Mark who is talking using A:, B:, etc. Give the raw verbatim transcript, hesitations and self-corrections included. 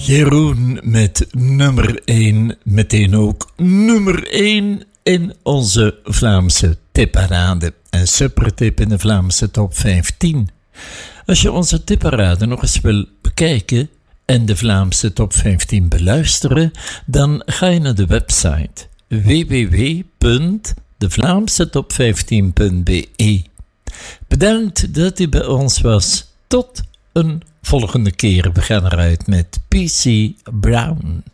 A: Jeroen met nummer één, meteen ook nummer één in onze Vlaamse tipparade. Een supertip in de Vlaamse top vijftien. Als je onze tipparade nog eens wil bekijken en de Vlaamse top vijftien beluisteren, dan ga je naar de website w w w punt de vlaamse top vijftien punt b e. Bedankt dat u bij ons was. Tot een volgende keer. We gaan eruit met P C Brown.